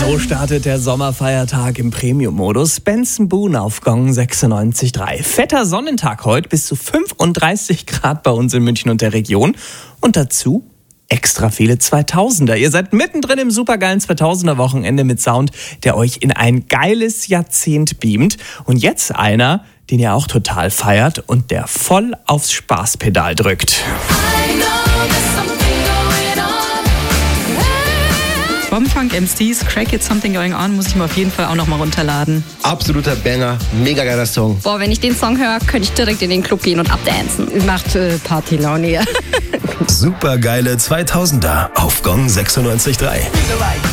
So startet der Sommerfeiertag im Premium-Modus. Benson Boone auf Gong 96.3. Fetter Sonnentag heute, bis zu 35 Grad bei uns in München und der Region. Und dazu extra viele 2000er. Ihr seid mittendrin im supergeilen 2000er-Wochenende mit Sound, der euch in ein geiles Jahrzehnt beamt. Und jetzt einer, den ihr auch total feiert und der voll aufs Spaßpedal drückt. Bombfunk MCs, Crack It Something Going On, muss ich mir auf jeden Fall auch noch mal runterladen. Absoluter Banger, mega geiler Song. Boah, wenn ich den Song höre, könnte ich direkt in den Club gehen und abdancen. Macht Partylaune, ja. Supergeile 2000er auf Gong 96.3.